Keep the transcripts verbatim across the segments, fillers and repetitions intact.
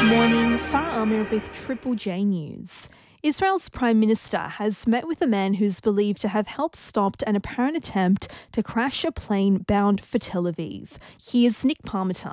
Morning, Sarah Amir with Triple J News. Israel's Prime Minister has met with a man who's believed to have helped stop an apparent attempt to crash a plane bound for Tel Aviv. Here's Nick Parmenter.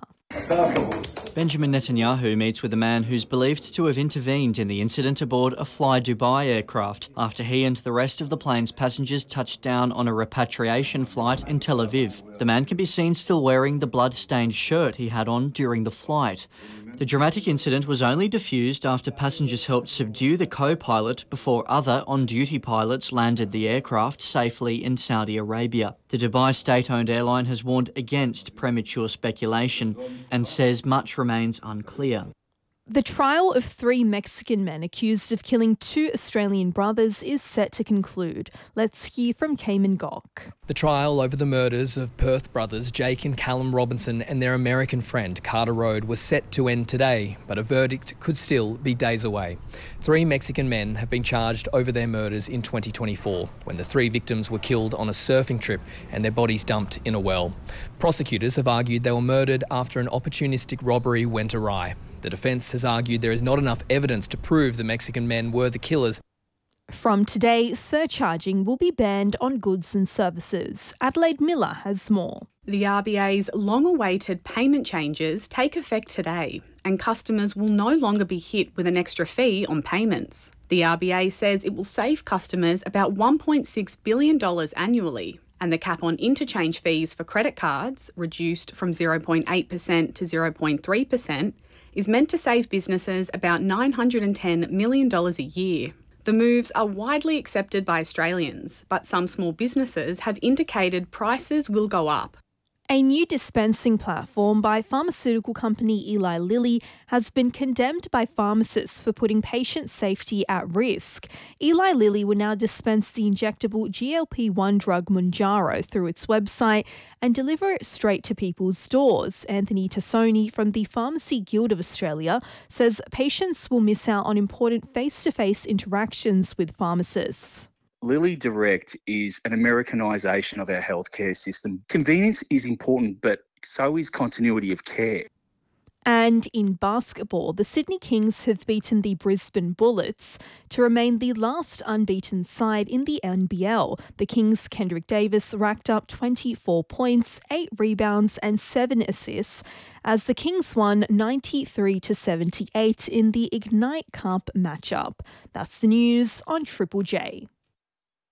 Benjamin Netanyahu meets with a man who's believed to have intervened in the incident aboard a Fly Dubai aircraft after he and the rest of the plane's passengers touched down on a repatriation flight in Tel Aviv. The man can be seen still wearing the blood-stained shirt he had on during the flight. The dramatic incident was only diffused after passengers helped subdue the co-pilot before other on-duty pilots landed the aircraft safely in Saudi Arabia. The Dubai state-owned airline has warned against premature speculation and says much remains unclear. The trial of three Mexican men accused of killing two Australian brothers is set to conclude. Let's hear from Cayman Gok. The trial over the murders of Perth brothers Jake and Callum Robinson and their American friend Carter Road was set to end today, but a verdict could still be days away. Three Mexican men have been charged over their murders in twenty twenty-four, when the three victims were killed on a surfing trip and their bodies dumped in a well. Prosecutors have argued they were murdered after an opportunistic robbery went awry. The defence has argued there is not enough evidence to prove the Mexican men were the killers. From today, surcharging will be banned on goods and services. Adelaide Miller has more. The R B A's long-awaited payment changes take effect today, and customers will no longer be hit with an extra fee on payments. The R B A says it will save customers about one point six billion dollars annually, and the cap on interchange fees for credit cards, reduced from zero point eight percent to zero point three percent, is meant to save businesses about nine hundred ten million dollars a year. The moves are widely accepted by Australians, but some small businesses have indicated prices will go up. A new dispensing platform by pharmaceutical company Eli Lilly has been condemned by pharmacists for putting patient safety at risk. Eli Lilly will now dispense the injectable G L P one drug Mounjaro through its website and deliver it straight to people's doors. Anthony Tassoni from the Pharmacy Guild of Australia says patients will miss out on important face-to-face interactions with pharmacists. Lilly Direct is an Americanisation of our healthcare system. Convenience is important, but so is continuity of care. And in basketball, the Sydney Kings have beaten the Brisbane Bullets to remain the last unbeaten side in the N B L. The Kings' Kendrick Davis racked up twenty-four points, eight rebounds and seven assists as the Kings won ninety-three to seventy-eight in the Ignite Cup matchup. That's the news on Triple J.